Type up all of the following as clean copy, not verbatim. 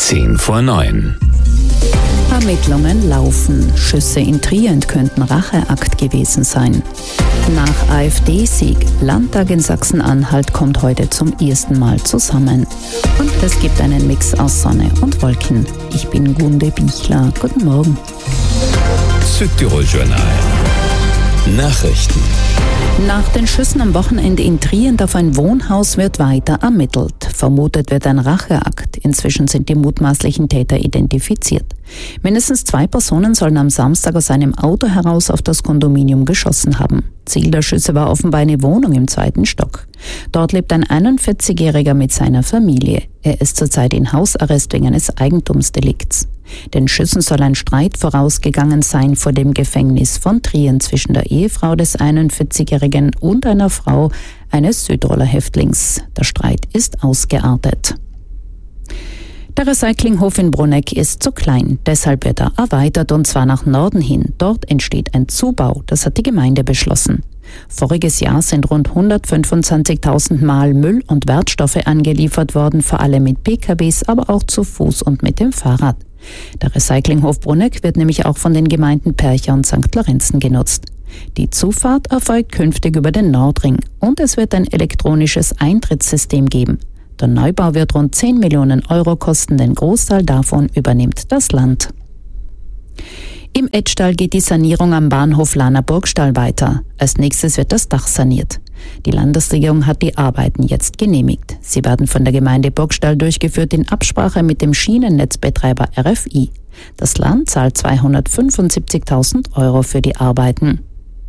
8:10. Ermittlungen laufen. Schüsse in Trient könnten Racheakt gewesen sein. Nach AfD-Sieg, Landtag in Sachsen-Anhalt kommt heute zum ersten Mal zusammen. Und es gibt einen Mix aus Sonne und Wolken. Ich bin Gunde Bichler. Guten Morgen. Südtirol-Journal. Nachrichten. Nach den Schüssen am Wochenende in Trient auf ein Wohnhaus wird weiter ermittelt. Vermutet wird ein Racheakt. Inzwischen sind die mutmaßlichen Täter identifiziert. Mindestens 2 Personen sollen am Samstag aus einem Auto heraus auf das Kondominium geschossen haben. Ziel der Schüsse war offenbar eine Wohnung im 2. Stock. Dort lebt ein 41-Jähriger mit seiner Familie. Er ist zurzeit in Hausarrest wegen eines Eigentumsdelikts. Den Schüssen soll ein Streit vorausgegangen sein vor dem Gefängnis von Trient zwischen der Ehefrau des 41-Jährigen und einer Frau eines Südtiroler Häftlings. Der Streit ist ausgeartet. Der Recyclinghof in Bruneck ist zu klein, deshalb wird er erweitert und zwar nach Norden hin. Dort entsteht ein Zubau, das hat die Gemeinde beschlossen. Voriges Jahr sind rund 125.000 Mal Müll und Wertstoffe angeliefert worden, vor allem mit PKWs, aber auch zu Fuß und mit dem Fahrrad. Der Recyclinghof Bruneck wird nämlich auch von den Gemeinden Percha und St. Lorenzen genutzt. Die Zufahrt erfolgt künftig über den Nordring und es wird ein elektronisches Eintrittssystem geben. Der Neubau wird rund 10 Millionen Euro kosten, den Großteil davon übernimmt das Land. Im Etschtal geht die Sanierung am Bahnhof Lahner Burgstall weiter. Als nächstes wird das Dach saniert. Die Landesregierung hat die Arbeiten jetzt genehmigt. Sie werden von der Gemeinde Burgstall durchgeführt in Absprache mit dem Schienennetzbetreiber RFI. Das Land zahlt 275.000 Euro für die Arbeiten.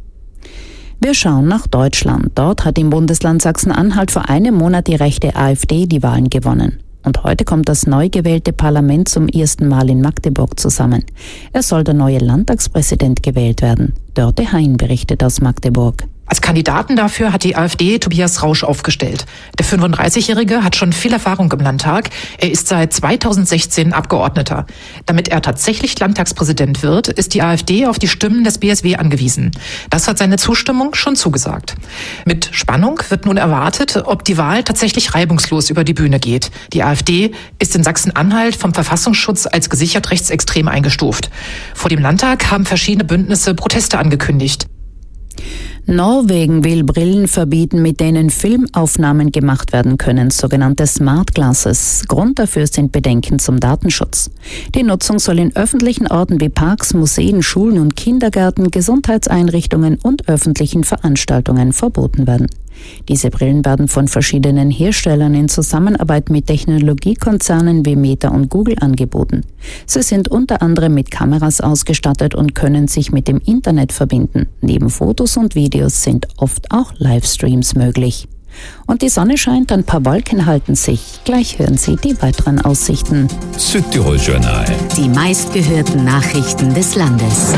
Wir schauen nach Deutschland. Dort hat im Bundesland Sachsen-Anhalt vor einem Monat die rechte AfD die Wahlen gewonnen. Und heute kommt das neu gewählte Parlament zum ersten Mal in Magdeburg zusammen. Es soll der neue Landtagspräsident gewählt werden. Dörte Hein berichtet aus Magdeburg. Als Kandidaten dafür hat die AfD Tobias Rausch aufgestellt. Der 35-Jährige hat schon viel Erfahrung im Landtag. Er ist seit 2016 Abgeordneter. Damit er tatsächlich Landtagspräsident wird, ist die AfD auf die Stimmen des BSW angewiesen. Das hat seine Zustimmung schon zugesagt. Mit Spannung wird nun erwartet, ob die Wahl tatsächlich reibungslos über die Bühne geht. Die AfD ist in Sachsen-Anhalt vom Verfassungsschutz als gesichert rechtsextrem eingestuft. Vor dem Landtag haben verschiedene Bündnisse Proteste angekündigt. Norwegen will Brillen verbieten, mit denen Filmaufnahmen gemacht werden können, sogenannte Smart Glasses. Grund dafür sind Bedenken zum Datenschutz. Die Nutzung soll in öffentlichen Orten wie Parks, Museen, Schulen und Kindergärten, Gesundheitseinrichtungen und öffentlichen Veranstaltungen verboten werden. Diese Brillen werden von verschiedenen Herstellern in Zusammenarbeit mit Technologiekonzernen wie Meta und Google angeboten. Sie sind unter anderem mit Kameras ausgestattet und können sich mit dem Internet verbinden. Neben Fotos und Videos sind oft auch Livestreams möglich. Und die Sonne scheint, ein paar Wolken halten sich. Gleich hören Sie die weiteren Aussichten. Südtirol-Journal. Die meistgehörten Nachrichten des Landes.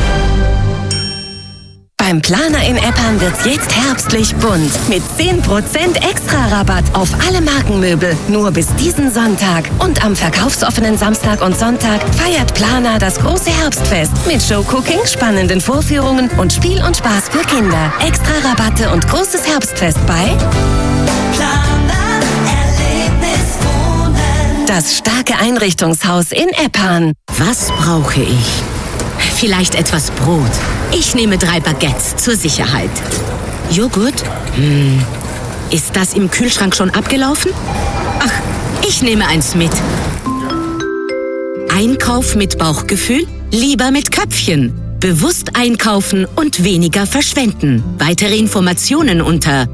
Beim Planer in Eppan wird's jetzt herbstlich bunt. Mit 10% Extra-Rabatt auf alle Markenmöbel. Nur bis diesen Sonntag. Und am verkaufsoffenen Samstag und Sonntag feiert Planer das große Herbstfest. Mit Showcooking, spannenden Vorführungen und Spiel und Spaß für Kinder. Extra-Rabatte und großes Herbstfest bei Planer Erlebnis Wohnen. Das starke Einrichtungshaus in Eppan. Was brauche ich? Vielleicht etwas Brot. Ich nehme 3 Baguettes zur Sicherheit. Joghurt? Ist das im Kühlschrank schon abgelaufen? Ach, ich nehme eins mit. Einkauf mit Bauchgefühl? Lieber mit Köpfchen. Bewusst einkaufen und weniger verschwenden. Weitere Informationen unter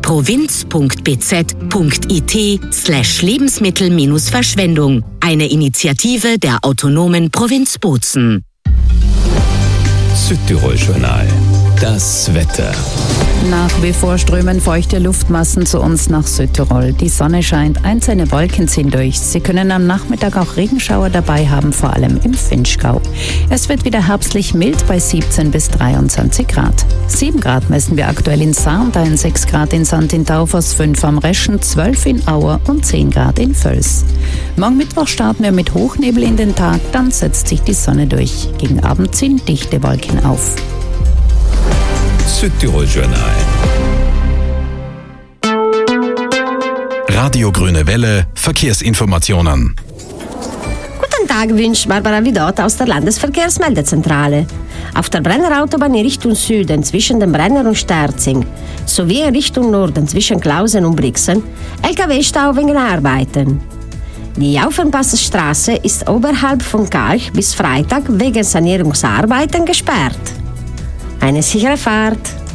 provinz.bz.it/Lebensmittel-Verschwendung. Eine Initiative der autonomen Provinz Bozen. Südtirol-Journal. Das Wetter. Nach wie vor strömen feuchte Luftmassen zu uns nach Südtirol. Die Sonne scheint, einzelne Wolken ziehen durch. Sie können am Nachmittag auch Regenschauer dabei haben, vor allem im Vinschgau. Es wird wieder herbstlich mild bei 17 bis 23 Grad. 7 Grad messen wir aktuell in Sarntal, 6 Grad in St. in Taufers, 5 am Reschen, 12 in Auer und 10 Grad in Völs. Morgen Mittwoch starten wir mit Hochnebel in den Tag, dann setzt sich die Sonne durch. Gegen Abend ziehen dichte Wolken auf. Südtirol-Journal. Radio Grüne Welle, Verkehrsinformationen. Tag wünscht Barbara Vidot aus der Landesverkehrsmeldezentrale. Auf der Brenner Autobahn in Richtung Süden zwischen dem Brenner und Sterzing sowie in Richtung Norden zwischen Klausen und Brixen LKW-Stau wegen Arbeiten. Die Aufenpassstraße ist oberhalb von Kalch bis Freitag wegen Sanierungsarbeiten gesperrt. Eine sichere Fahrt.